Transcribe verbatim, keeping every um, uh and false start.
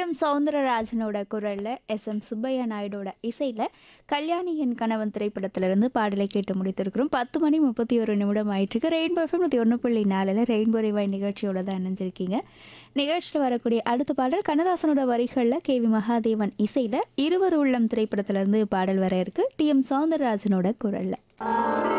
M சௌந்தரராஜனோட குரலில் S M Subbaiah நாயுடோட இசையில் கல்யாணி என் கணவன் திரைப்படத்திலிருந்து பாடலை கேட்டு முடித்திருக்கிறோம். பத்து மணி முப்பத்தி ஒரு நிமிடம் ஆயிட்டுருக்கு. ரெயின்போ எஃப்எம் நூற்றி ஒன்று புள்ளி நாலில் ரெயின்போ ரிவாய் நிகழ்ச்சியோட தான் இணைஞ்சிருக்கீங்க. நிகழ்ச்சியில் வரக்கூடிய அடுத்த பாடல் கண்ணதாசனோட வரிகளில் கே வி மகாதேவன் இசையில் இருவர் உள்ளம் திரைப்படத்திலிருந்து பாடல் வர இருக்கு டி எம் சௌந்தரராஜனோட குரலில்.